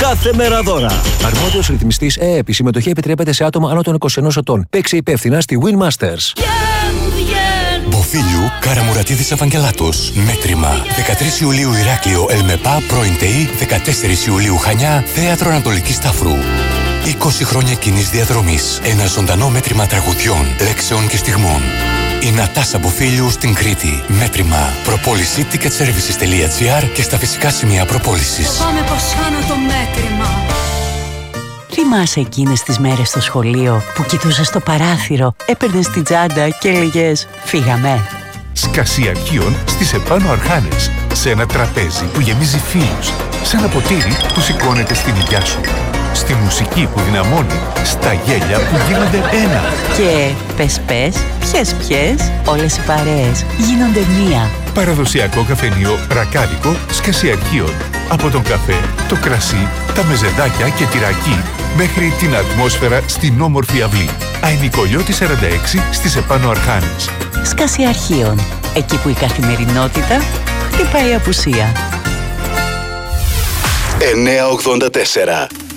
κάθε μέρα δώρα. Αρμόδιος ρυθμιστής ΕΕΠ. Η συμμετοχή επιτρέπεται σε άτομα άνω των 21 ετών. Παίξε υπεύθυνα στη Win Masters. Μποφίλιου Καραμουρατίδης Ευαγγελάτος. Μέτρημα. 13 Ιουλίου Ηράκλειο Ελμεπά πρώην ΤΕΗ. 14 Ιουλίου Χανιά Θέατρο Ανατολικής Σταύρου. 20 χρόνια κοινής διαδρομής. Ένα ζωντανό μέτρημα τραγουδιών, λέξεων και στιγμών. Η Νατάσα Μποφίλιου στην Κρήτη. Μέτρημα. Προπόληση ticketservices.gr και στα φυσικά σημεία προπόλησης. Πάμε πως άνω το μέτρημα. Θυμάσαι εκείνες τις μέρες στο σχολείο που κοιτούσες στο παράθυρο, έπαιρνες την τσάντα και έλεγες «Φύγαμε». Σκασί αρχείων στις επάνω Αρχάνες. Σε ένα τραπέζι που γεμίζει φίλους. Σε ένα ποτήρι που σηκώνεται στην υγειά σου. Στη μουσική που δυναμώνει. Στα γέλια που γίνονται ένα. Και ποιες, όλες οι παρέες γίνονται μία. Παραδοσιακό καφενείο Ρακάδικο Σκασί αρχείων. Από τον καφέ, το κρασί, τα μεζεδάκια και τυρακί μέχρι την ατμόσφαιρα στην όμορφη αυλή. Αϊνικολιώτη 46 στις επάνω Αρχάνες. Σκασί αρχείων. Εκεί που η καθημερινότητα χτυπάει απουσία. 984